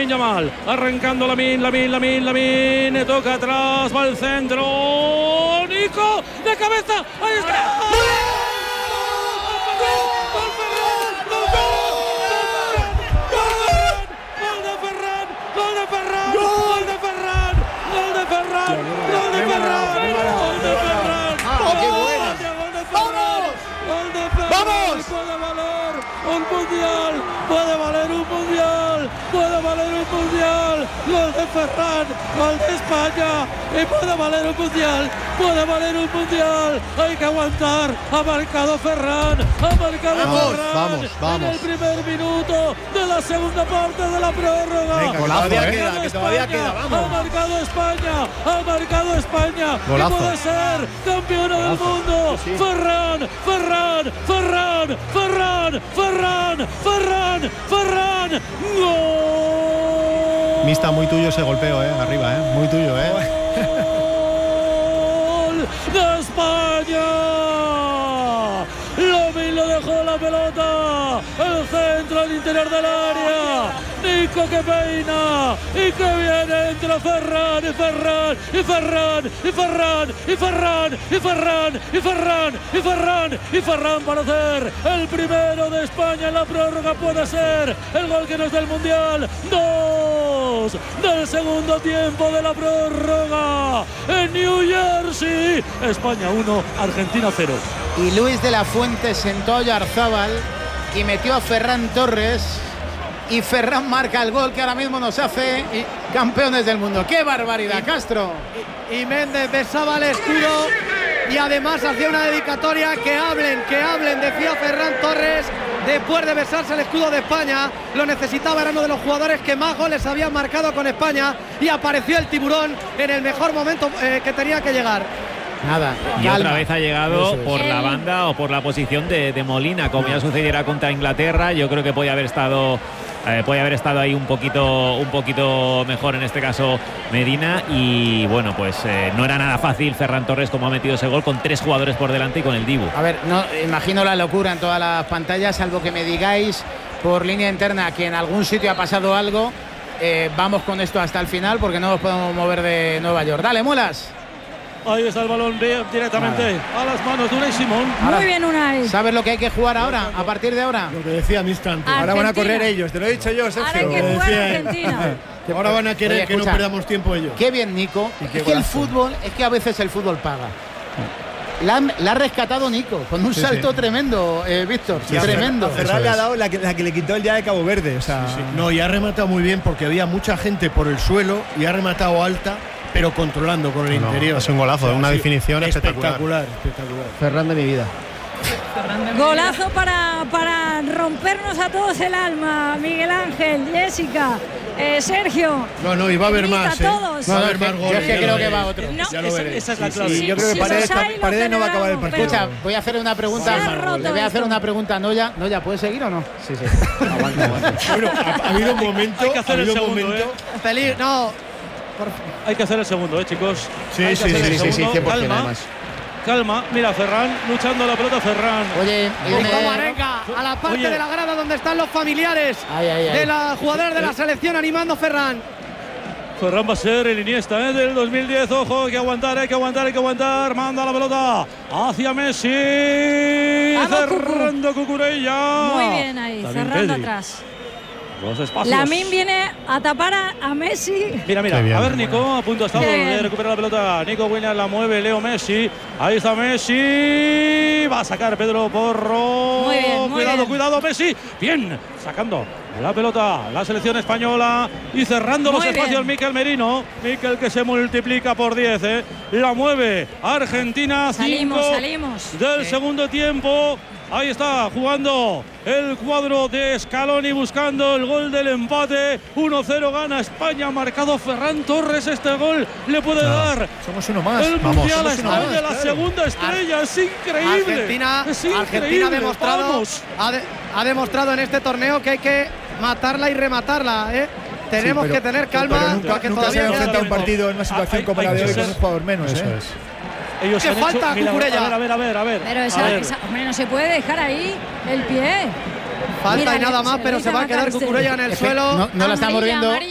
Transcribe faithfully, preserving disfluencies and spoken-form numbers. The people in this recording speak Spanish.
Lamine Yamal, arrancando Lamine, Lamine, Lamine, Lamine, toca atrás, va al centro, Nico, de cabeza, ahí está. Puede valer un mundial, puede valer un mundial, gol de Ferran, gol de España, y puede valer un mundial, puede valer un mundial, hay que aguantar, ha marcado Ferran, ha marcado vamos, Ferran vamos, vamos. en el primer minuto de la segunda parte de la prórroga. Venga, golazo, todavía eh. queda, que todavía queda, vamos. Ha marcado España, ha marcado España, golazo. Y puede ser campeona del mundo, sí, sí. Ferran, Ferran, Ferran, Ferran, Ferran, Ferran, Ferran, ¡gol! Mista, muy tuyo ese golpeo, eh, arriba, eh, muy tuyo, eh. ¡Gol de España! Lamine le dejó la pelota, el centro al interior del área, Nico que peina y que viene entre Ferran y Ferran y Ferran y Ferran y Ferran y Ferran y Ferran y Ferran y Ferran para hacer el primero de España en la prórroga. Puede ser el gol que nos da el mundial. Dos del segundo tiempo de la prórroga en New Jersey. España uno, Argentina cero. Y Luis de la Fuente sentó a Oyarzábal y metió a Ferran Torres, y Ferran marca el gol que ahora mismo nos hace y campeones del mundo. ¡Qué barbaridad, y, Castro! Y, y Méndez besaba el escudo y además hacía una dedicatoria. Que hablen, que hablen, decía Ferran Torres después de besarse el escudo de España. Lo necesitaba, era uno de los jugadores que más goles habían marcado con España, y apareció el tiburón en el mejor momento eh, que tenía que llegar. Nada, y calma. otra vez ha llegado por El... la banda o por la posición de, de Molina, como ya sucediera contra Inglaterra. Yo creo que puede haber estado eh, puede haber estado ahí un poquito un poquito mejor, en este caso Medina. Y bueno, pues eh, no era nada fácil Ferran Torres, como ha metido ese gol con tres jugadores por delante y con el Dibu. A ver, no imagino la locura en todas las pantallas, salvo que me digáis por línea interna que en algún sitio ha pasado algo. Eh, vamos con esto hasta el final, porque no nos podemos mover de Nueva York. Dale, Mulas. Ahí está el balón directamente Nada. a las manos de Unai Simón. Muy ahora, bien, Unai. ¿Sabes lo que hay que jugar ahora, a partir de ahora? Lo que decía Mista antes. Argentina. Ahora van a correr ellos, te lo he dicho yo, Sergio. Ahora hay que jugar a Argentina. Ahora van a querer Oye, que no perdamos tiempo ellos. Qué bien, Nico. Qué es que el fútbol, es que a veces el fútbol paga. La, la ha rescatado Nico con un sí, salto sí. tremendo, eh, Víctor, sí, tremendo. A Ferran le ha dado la que, la que le quitó el día de Cabo Verde. O sea, sí, sí. No, y ha rematado muy bien porque había mucha gente por el suelo y ha rematado alta, pero controlando con el no, interior. Es un golazo, o sea, una sí, definición espectacular. espectacular. Espectacular. Ferran de mi vida. Golazo para, para rompernos a todos el alma. Miguel Ángel, Jessica, eh, Sergio. No, no, y va a haber más. ¿eh? Todos. Va a haber más goles. Yo es que creo que va otro. No, ya lo esa, esa es la clave. Sí, yo creo que sí, Paredes, hay, Paredes no va a acabar el partido. Escucha, voy a hacer una pregunta. Le voy a hacer una pregunta a Noya. Noya, ¿puedes seguir o no? Sí, sí. Aguanta, aguanta. Bueno, ha, ha habido un momento. Hay que hacer ha el habido segundo, momento. ¿eh? Feliz, no. Por... Hay que hacer el segundo, ¿eh, chicos? Sí, Hay sí, que hacer sí, el sí, segundo. sí, cien por ciento Calma. además. Calma, mira, Ferran luchando la pelota, Ferran. Oye, y como arenga a la parte Oye. de la grada donde están los familiares ay, ay, ay. de la jugadores de la selección animando Ferran. Ferran va a ser el Iniesta, ¿eh? del dos mil diez. Ojo, hay que aguantar, hay que aguantar, hay que aguantar. Manda la pelota hacia Messi. Vamos, cerrando Cucu. Cucurella. Muy bien ahí, También cerrando Pedri. atrás. Los espacios. Lamine viene a tapar a, a Messi. Mira, mira, bien, a ver Nico, a punto ha estado de recuperar la pelota. Nico Williams la mueve, Leo Messi. Ahí está Messi. Va a sacar Pedro Porro. Muy bien, muy cuidado, bien. cuidado, Messi. Bien, sacando la pelota la selección española y cerrando muy los espacios bien. Mikel Merino. Mikel que se multiplica por diez, ¿eh? La mueve Argentina. Salimos, cinco salimos. del sí. segundo tiempo. Ahí está jugando el cuadro de Scaloni buscando el gol del empate. uno cero gana España. Marcado Ferran Torres. Este gol le puede no, dar somos uno más. el Vamos, mundial a España, más, la claro. segunda estrella. Es increíble. Argentina, es increíble. Argentina ha demostrado, ha, de, ha demostrado en este torneo que hay que matarla y rematarla, ¿eh? Tenemos sí, pero, que tener calma. Pero nunca, porque nunca todavía se ha enfrentado un tiempo. partido en una situación hay, como hay la de hoy ser, con un jugador menos. Eso ¿eh? es. Ellos ¿Qué falta, Cucurella? A ver, a ver, a ver, a ver. Pero esa, a ver. esa, hombre, no se puede dejar ahí el pie. Falta Mira, y nada más, pero se va a quedar Cucurella en el es que suelo. No, no la estamos viendo. Amarilla.